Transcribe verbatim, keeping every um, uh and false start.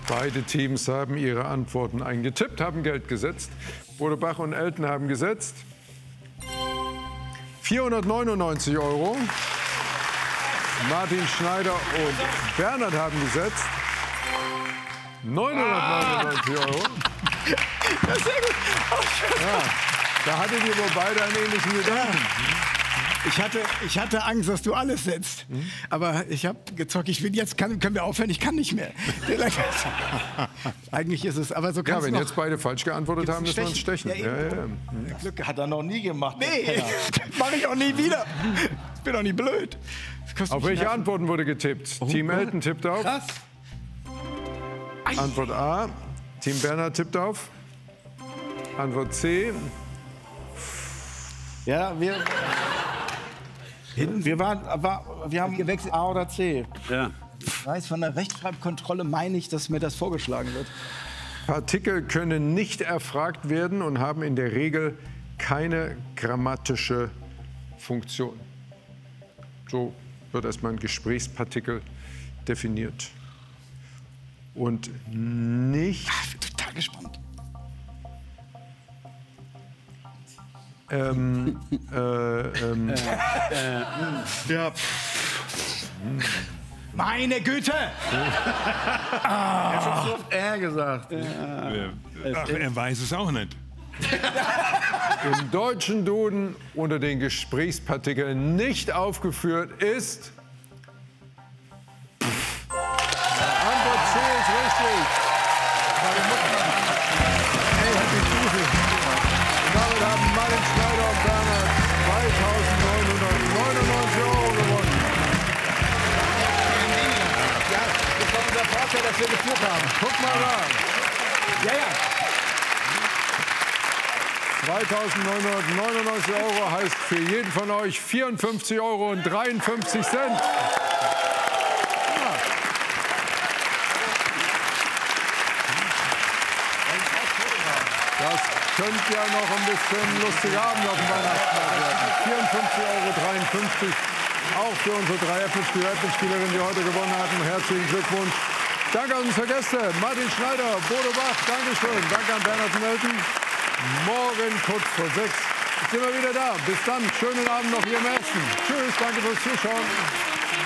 Beide Teams haben ihre Antworten eingetippt, haben Geld gesetzt. Bodo Bach und Elton haben gesetzt vierhundertneunundneunzig Euro. Martin Schneider und Bernhard haben gesetzt neunhundertneunundneunzig Euro. Das ist sehr gut. Oh, ja, da hattet ihr wohl beide einen ähnlichen Gedanken. Ich hatte, ich hatte Angst, dass du alles setzt. Hm? Aber ich habe gezockt. Ich will jetzt kann, können wir aufhören. Ich kann nicht mehr. Eigentlich ist es. Aber so ja, wenn noch, jetzt beide falsch geantwortet haben, müssen wir uns stechen. Ja, ja, ja. Glück hat er noch nie gemacht. Nee, mache ich auch nie wieder. Ich bin doch nicht blöd. Auf welche Nerven. Antworten wurde getippt? Oh, Team Elton tippt auf. Krass. Antwort A. Team Bernhard tippt auf. Antwort C. Ja, wir. Wir, waren, war, wir haben gewechselt A oder C. Ja. Ich weiß, von der Rechtschreibkontrolle meine ich, dass mir das vorgeschlagen wird. Partikel können nicht erfragt werden und haben in der Regel keine grammatische Funktion. So wird erstmal ein Gesprächspartikel definiert. Und nicht... Ach, ich bin total gespannt. Ähm, äh, ähm, äh, äh, ja. Meine Güte! ah. Er hat schon so oft er gesagt. Ja. Ach, er weiß es auch nicht. Im deutschen Duden unter den Gesprächspartikeln nicht aufgeführt ist... Antwort C ist richtig. Damit haben Martin Schneider und Bernhard zweitausendneunhundertneunundneunzig Euro gewonnen. Ja, das war unser Vorteil, dass wir geführt haben. Guck mal da. Ja, ja. zweitausendneunhundertneunundneunzig Euro heißt für jeden von euch vierundfünfzig Euro und dreiundfünfzig Cent. Das könnte ja noch ein bisschen lustiger Abend auf dem Weihnachtsmarkt werden. vierundfünfzig Euro dreiundfünfzig. Auch für unsere drei Apple-Spieler, Apple-Spielerinnen, die heute gewonnen hatten. Herzlichen Glückwunsch. Danke an unsere Gäste. Martin Schneider, Bodo Bach, Dankeschön. Danke an Bernhard und Elton. Morgen kurz vor sechs sind wir wieder da. Bis dann. Schönen Abend noch hier im Essen. Tschüss, danke fürs Zuschauen.